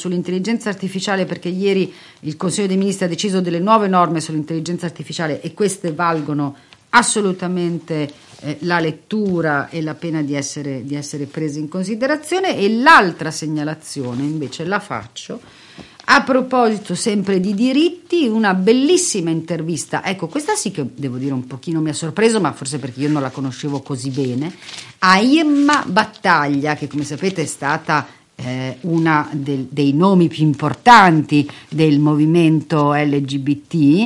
sull'intelligenza artificiale, perché ieri il Consiglio dei Ministri ha deciso delle nuove norme sull'intelligenza artificiale e queste valgono assolutamente la lettura e la pena di essere prese in considerazione. E l'altra segnalazione invece la faccio a proposito sempre di diritti, una bellissima intervista, ecco questa sì che devo dire un pochino mi ha sorpreso, ma forse perché io non la conoscevo così bene, a Imma Battaglia, che come sapete è stata una dei nomi più importanti del movimento LGBT,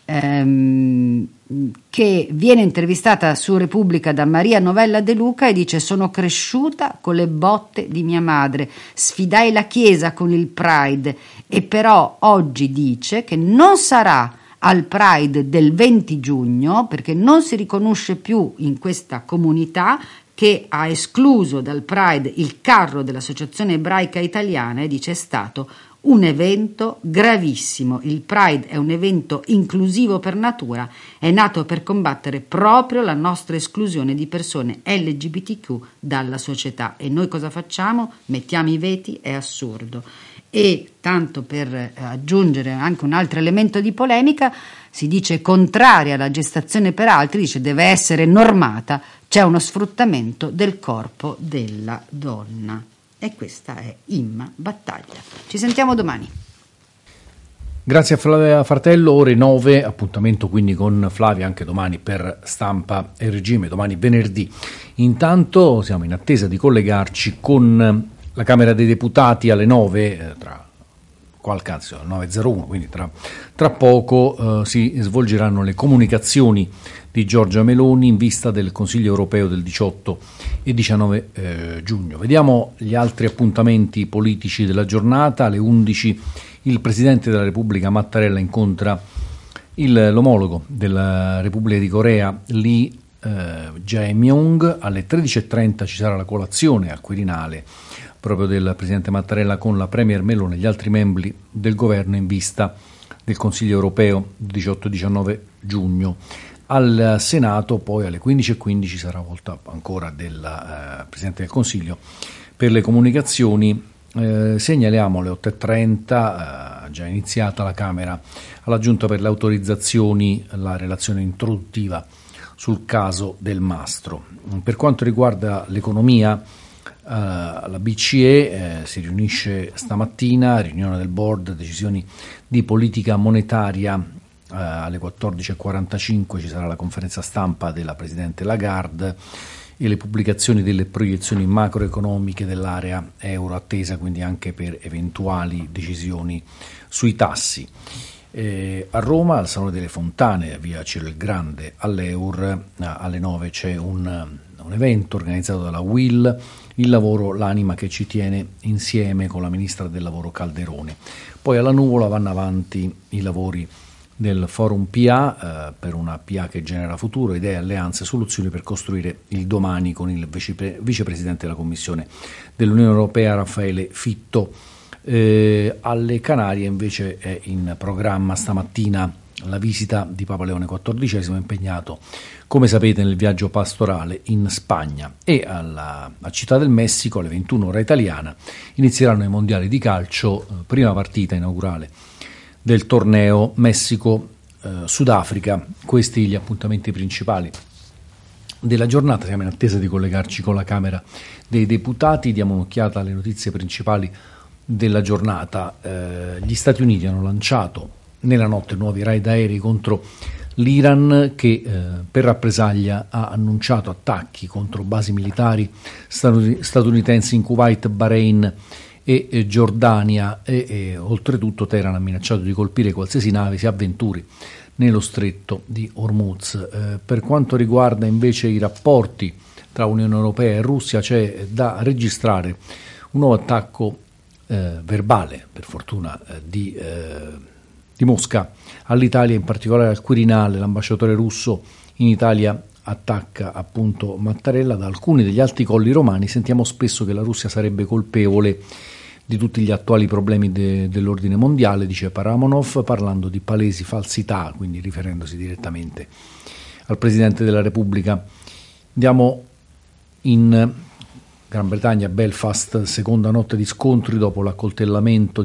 che viene intervistata su Repubblica da Maria Novella De Luca e dice: sono cresciuta con le botte di mia madre, sfidai la Chiesa con il Pride e però oggi dice che non sarà al Pride del 20 giugno perché non si riconosce più in questa comunità, che ha escluso dal Pride il carro dell'Associazione Ebraica Italiana, e dice è stato un evento gravissimo. Il Pride è un evento inclusivo per natura, è nato per combattere proprio la nostra esclusione di persone LGBTQ dalla società. E noi cosa facciamo? Mettiamo i veti? È assurdo. E tanto per aggiungere anche un altro elemento di polemica, si dice contraria alla gestazione per altri, dice deve essere normata, c'è uno sfruttamento del corpo della donna. E questa è Imma Battaglia. Ci sentiamo domani. Grazie a Flavia Fratello, ore 9, appuntamento quindi con Flavia anche domani per Stampa e Regime, domani venerdì. Intanto siamo in attesa di collegarci con la Camera dei Deputati alle 9, tra qualche anzi 9.01, quindi tra poco si svolgeranno le comunicazioni di Giorgia Meloni in vista del Consiglio europeo del 18 e 19 giugno. Vediamo gli altri appuntamenti politici della giornata. Alle 11 il Presidente della Repubblica Mattarella incontra l'omologo della Repubblica di Corea Lee Jae-myung. Alle 13.30 ci sarà la colazione al Quirinale proprio del Presidente Mattarella con la Premier Meloni e gli altri membri del governo in vista del Consiglio europeo 18-19 giugno. Al Senato poi alle 15.15 sarà volta ancora del Presidente del Consiglio per le comunicazioni. Segnaliamo alle 8.30, già iniziata la Camera alla Giunta per le autorizzazioni, la relazione introduttiva sul caso del Mastro. Per quanto riguarda l'economia, la BCE si riunisce stamattina, riunione del board, decisioni di politica monetaria. Alle 14.45 ci sarà la conferenza stampa della Presidente Lagarde e le pubblicazioni delle proiezioni macroeconomiche dell'area euro, attesa quindi anche per eventuali decisioni sui tassi. A Roma, al Salone delle Fontane, via Cielo il Grande, all'Eur, alle 9 c'è un evento organizzato dalla UIL, il lavoro, l'anima che ci tiene insieme, con la Ministra del Lavoro Calderone. Poi alla Nuvola vanno avanti i lavori del Forum PA, per una PA che genera futuro, idee, alleanze e soluzioni per costruire il domani, con il vicepresidente della Commissione dell'Unione Europea Raffaele Fitto. Alle Canarie invece è in programma stamattina la visita di Papa Leone XIV, impegnato come sapete nel viaggio pastorale in Spagna. E a Città del Messico alle 21 ora italiana inizieranno i mondiali di calcio, prima partita inaugurale del torneo Messico-Sudafrica. Questi gli appuntamenti principali della giornata. Siamo in attesa di collegarci con la Camera dei Deputati. Diamo un'occhiata alle notizie principali della giornata. Gli Stati Uniti hanno lanciato nella notte nuovi raid aerei contro l'Iran, che per rappresaglia ha annunciato attacchi contro basi militari statunitensi in Kuwait, Bahrain e Giordania e oltretutto Teheran ha minacciato di colpire qualsiasi nave si avventuri nello stretto di Hormuz. Per quanto riguarda invece i rapporti tra Unione Europea e Russia, c'è da registrare un nuovo attacco verbale, per fortuna, di Mosca all'Italia, in particolare al Quirinale. L'ambasciatore russo in Italia attacca appunto Mattarella. Da alcuni degli alti colli romani sentiamo spesso che la Russia sarebbe colpevole di tutti gli attuali problemi dell'ordine mondiale, dice Paramonov, parlando di palesi falsità, quindi riferendosi direttamente al Presidente della Repubblica. Andiamo in Gran Bretagna, Belfast, seconda notte di scontri dopo l'accoltellamento